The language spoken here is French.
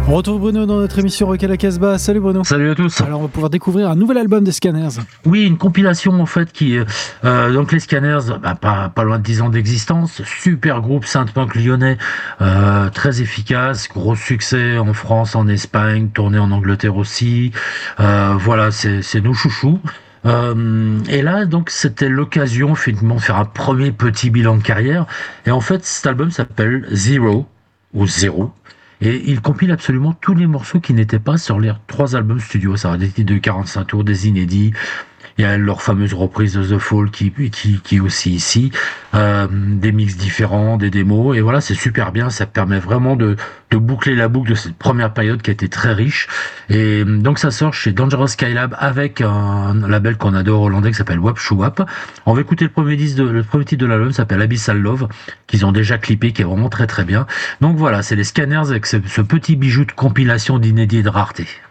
On retrouve Bruno dans notre émission Rock à la Casbah. Salut Bruno. Salut à tous. Alors on va pouvoir découvrir un nouvel album des Scanners. Oui, une compilation en fait qui donc les Scanners, pas loin de 10 ans d'existence, super groupe synth-punk lyonnais, très efficace, gros succès en France, en Espagne, tourné en Angleterre aussi. Voilà, c'est nos chouchous. Et là, donc, c'était l'occasion finalement de faire un premier petit bilan de carrière. Et en fait, cet album s'appelle Zero ou Zéro. Et il compile absolument tous les morceaux qui n'étaient pas sur les 3 albums studio. Ça a des titres de 45 tours, des inédits. Il y a leur fameuse reprise de The Fall qui est aussi ici. Des mix différents, des démos. Et voilà, c'est super bien. Ça permet vraiment de boucler la boucle de cette première période qui a été très riche. Et donc ça sort chez Dangerous Skylab avec un label qu'on adore hollandais qui s'appelle Wap Showap. On va écouter le premier titre de l'album, s'appelle Abyssal Love, qu'ils ont déjà clippé, qui est vraiment très très bien. Donc voilà, c'est les Scanners avec ce petit bijou de compilation d'inédits et de rareté.